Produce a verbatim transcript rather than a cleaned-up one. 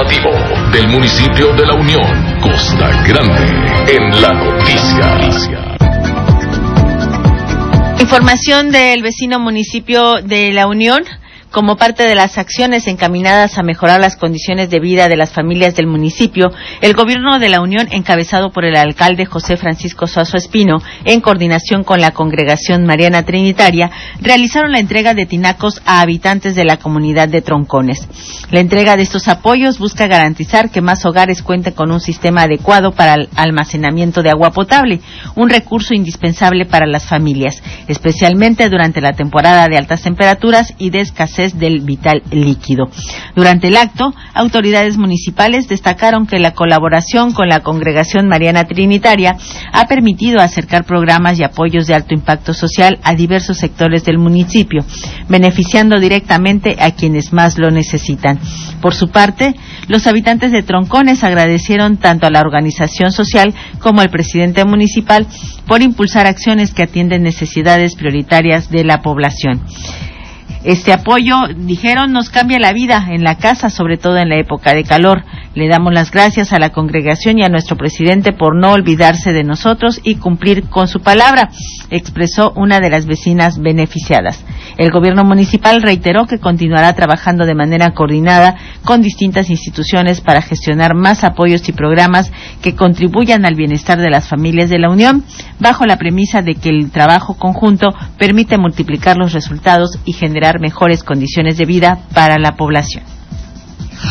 informativo del municipio de La Unión, Costa Grande, en La Noticia. Información del vecino municipio de La Unión. Como parte de las acciones encaminadas a mejorar las condiciones de vida de las familias del municipio, el Gobierno de la Unión, encabezado por el alcalde José Francisco Suazo Espino, en coordinación con la Congregación Mariana Trinitaria, realizaron la entrega de tinacos a habitantes de la comunidad de Troncones. La entrega de estos apoyos busca garantizar que más hogares cuenten con un sistema adecuado para el almacenamiento de agua potable, un recurso indispensable para las familias, especialmente durante la temporada de altas temperaturas y de escasez del vital líquido. Durante el acto, autoridades municipales destacaron que la colaboración con la Congregación Mariana Trinitaria ha permitido acercar programas y apoyos de alto impacto social a diversos sectores del municipio, beneficiando directamente a quienes más lo necesitan. Por su parte, los habitantes de Troncones agradecieron tanto a la organización social como al presidente municipal por impulsar acciones que atienden necesidades prioritarias de la población. Este apoyo, dijeron, nos cambia la vida en la casa, sobre todo en la época de calor. Le damos las gracias a la congregación y a nuestro presidente por no olvidarse de nosotros y cumplir con su palabra, expresó una de las vecinas beneficiadas. El gobierno municipal reiteró que continuará trabajando de manera coordinada con distintas instituciones para gestionar más apoyos y programas que contribuyan al bienestar de las familias de la Unión, bajo la premisa de que el trabajo conjunto permite multiplicar los resultados y generar mejores condiciones de vida para la población.